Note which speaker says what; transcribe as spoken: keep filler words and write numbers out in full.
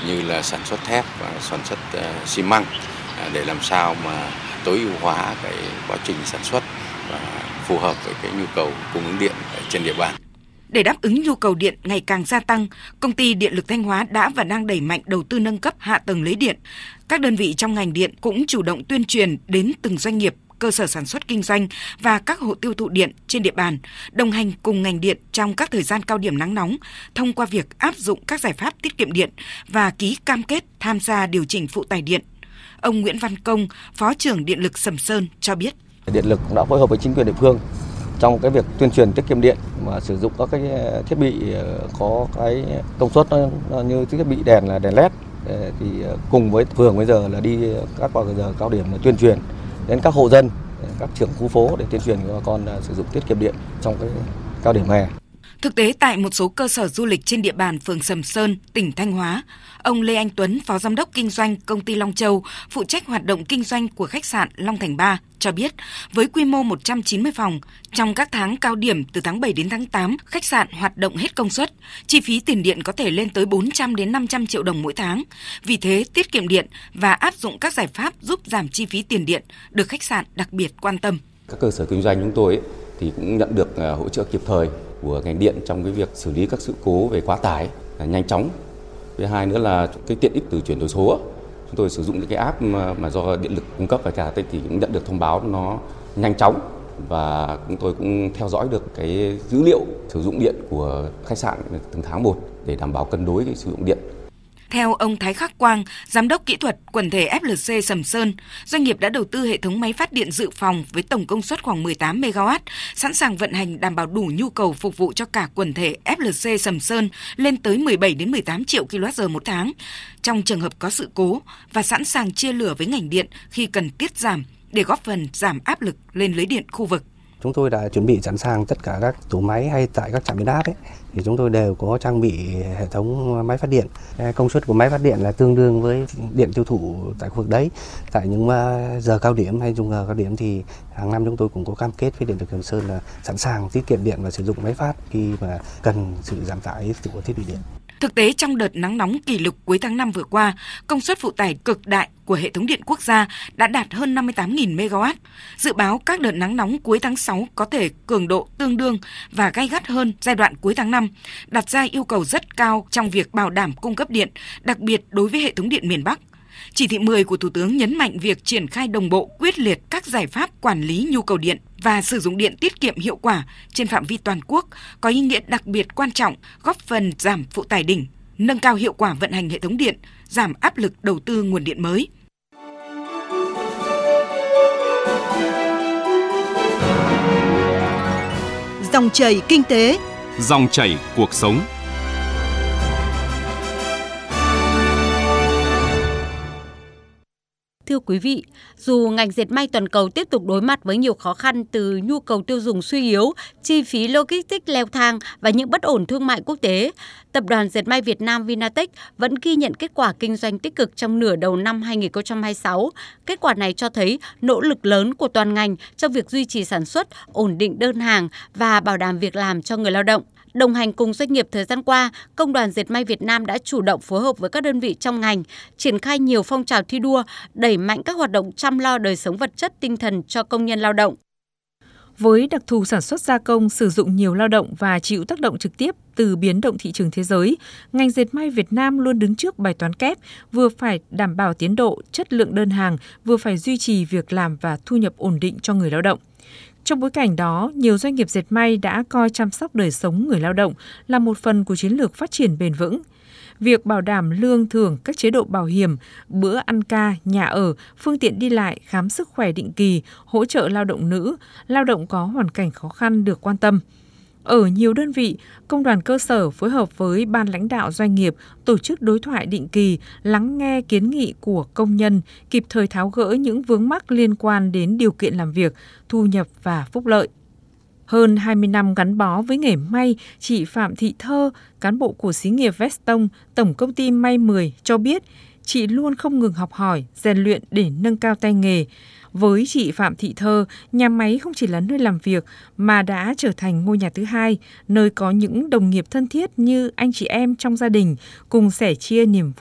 Speaker 1: như là sản xuất thép và sản xuất uh, xi măng uh, để làm sao mà tối ưu hóa cái quá trình sản xuất và phù hợp với cái nhu cầu cung ứng điện trên địa bàn.
Speaker 2: Để đáp ứng nhu cầu điện ngày càng gia tăng, Công ty Điện lực Thanh Hóa đã và đang đẩy mạnh đầu tư nâng cấp hạ tầng lưới điện. Các đơn vị trong ngành điện cũng chủ động tuyên truyền đến từng doanh nghiệp, cơ sở sản xuất kinh doanh và các hộ tiêu thụ điện trên địa bàn, đồng hành cùng ngành điện trong các thời gian cao điểm nắng nóng thông qua việc áp dụng các giải pháp tiết kiệm điện và ký cam kết tham gia điều chỉnh phụ tải điện. Ông Nguyễn Văn Công, Phó trưởng Điện lực Sầm Sơn cho biết.
Speaker 3: Điện lực đã phối hợp với chính quyền địa phương trong cái việc tuyên truyền tiết kiệm điện mà sử dụng các cái thiết bị có cái công suất như thiết bị đèn là đèn led, thì cùng với phường bây giờ là đi các vào giờ cao điểm là tuyên truyền đến các hộ dân, các trưởng khu phố để tuyên truyền cho bà con sử dụng tiết kiệm điện trong cái cao điểm hè.
Speaker 2: Thực tế tại một số cơ sở du lịch trên địa bàn phường Sầm Sơn, tỉnh Thanh Hóa, ông Lê Anh Tuấn, Phó Giám đốc Kinh doanh Công ty Long Châu, phụ trách hoạt động kinh doanh của khách sạn Long Thành ba, cho biết với quy mô một trăm chín mươi phòng, trong các tháng cao điểm từ tháng bảy đến tháng tám, khách sạn hoạt động hết công suất, chi phí tiền điện có thể lên tới bốn trăm đến năm trăm triệu đồng mỗi tháng. Vì thế, tiết kiệm điện và áp dụng các giải pháp giúp giảm chi phí tiền điện được khách sạn đặc biệt quan tâm.
Speaker 4: Các cơ sở kinh doanh chúng tôi ấy, thì cũng nhận được hỗ trợ kịp thời của ngành điện trong cái việc xử lý các sự cố về quá tải nhanh chóng. Thứ hai nữa là cái tiện ích từ chuyển đổi số. Chúng tôi sử dụng những cái app mà, mà do điện lực cung cấp và trả thì cũng nhận được thông báo nó nhanh chóng, và chúng tôi cũng theo dõi được cái dữ liệu sử dụng điện của khách sạn từng tháng một để đảm bảo cân đối cái sử dụng điện.
Speaker 2: Theo ông Thái Khắc Quang, Giám đốc Kỹ thuật Quần thể ép lờ xê Sầm Sơn, doanh nghiệp đã đầu tư hệ thống máy phát điện dự phòng với tổng công suất khoảng mười tám mê ga oát, sẵn sàng vận hành đảm bảo đủ nhu cầu phục vụ cho cả quần thể ép lờ xê Sầm Sơn lên tới mười bảy đến mười tám triệu ki lô oát giờ một tháng trong trường hợp có sự cố, và sẵn sàng chia lửa với ngành điện khi cần tiết giảm để góp phần giảm áp lực lên lưới điện khu vực.
Speaker 5: Chúng tôi đã chuẩn bị sẵn sàng tất cả các tổ máy hay tại các trạm biến áp ấy, thì chúng tôi đều có trang bị hệ thống máy phát điện. Công suất của máy phát điện là tương đương với điện tiêu thụ tại khu vực đấy. Tại những giờ cao điểm hay dùng giờ cao điểm thì hàng năm chúng tôi cũng có cam kết với Điện lực Sầm Sơn là sẵn sàng tiết kiệm điện và sử dụng máy phát khi mà cần sự giảm tải của thiết bị điện.
Speaker 2: Thực tế trong đợt nắng nóng kỷ lục cuối tháng năm vừa qua, công suất phụ tải cực đại của hệ thống điện quốc gia đã đạt hơn năm mươi tám nghìn mê ga oát. Dự báo các đợt nắng nóng cuối tháng sáu có thể cường độ tương đương và gay gắt hơn giai đoạn cuối tháng năm, đặt ra yêu cầu rất cao trong việc bảo đảm cung cấp điện, đặc biệt đối với hệ thống điện miền Bắc. Chỉ thị mười của Thủ tướng nhấn mạnh việc triển khai đồng bộ quyết liệt các giải pháp quản lý nhu cầu điện và sử dụng điện tiết kiệm hiệu quả trên phạm vi toàn quốc có ý nghĩa đặc biệt quan trọng, góp phần giảm phụ tải đỉnh, nâng cao hiệu quả vận hành hệ thống điện, giảm áp lực đầu tư nguồn điện mới.
Speaker 6: Dòng chảy kinh tế,
Speaker 7: dòng chảy cuộc sống.
Speaker 8: Thưa quý vị, dù ngành dệt may toàn cầu tiếp tục đối mặt với nhiều khó khăn từ nhu cầu tiêu dùng suy yếu, chi phí logistics leo thang và những bất ổn thương mại quốc tế, Tập đoàn Dệt may Việt Nam Vinatech vẫn ghi nhận kết quả kinh doanh tích cực trong nửa đầu năm hai nghìn không trăm hai mươi sáu. Kết quả này cho thấy nỗ lực lớn của toàn ngành trong việc duy trì sản xuất, ổn định đơn hàng và bảo đảm việc làm cho người lao động. Đồng hành cùng doanh nghiệp thời gian qua, Công đoàn Dệt may Việt Nam đã chủ động phối hợp với các đơn vị trong ngành, triển khai nhiều phong trào thi đua, đẩy mạnh các hoạt động chăm lo đời sống vật chất tinh thần cho công nhân lao động.
Speaker 9: Với đặc thù sản xuất gia công sử dụng nhiều lao động và chịu tác động trực tiếp từ biến động thị trường thế giới, ngành dệt may Việt Nam luôn đứng trước bài toán kép, vừa phải đảm bảo tiến độ, chất lượng đơn hàng, vừa phải duy trì việc làm và thu nhập ổn định cho người lao động. Trong bối cảnh đó, nhiều doanh nghiệp dệt may đã coi chăm sóc đời sống người lao động là một phần của chiến lược phát triển bền vững. Việc bảo đảm lương thưởng, các chế độ bảo hiểm, bữa ăn ca, nhà ở, phương tiện đi lại, khám sức khỏe định kỳ, hỗ trợ lao động nữ, lao động có hoàn cảnh khó khăn được quan tâm. Ở nhiều đơn vị, công đoàn cơ sở phối hợp với ban lãnh đạo doanh nghiệp tổ chức đối thoại định kỳ, lắng nghe kiến nghị của công nhân, kịp thời tháo gỡ những vướng mắc liên quan đến điều kiện làm việc, thu nhập và phúc lợi. Hơn hai mươi năm gắn bó với nghề may, chị Phạm Thị Thơ, cán bộ của xí nghiệp Veston, Tổng công ty May mười cho biết, chị luôn không ngừng học hỏi, rèn luyện để nâng cao tay nghề. Với chị Phạm Thị Thơ, nhà máy không chỉ là nơi làm việc mà đã trở thành ngôi nhà thứ hai, nơi có những đồng nghiệp thân thiết như anh chị em trong gia đình, cùng sẻ chia niềm vui.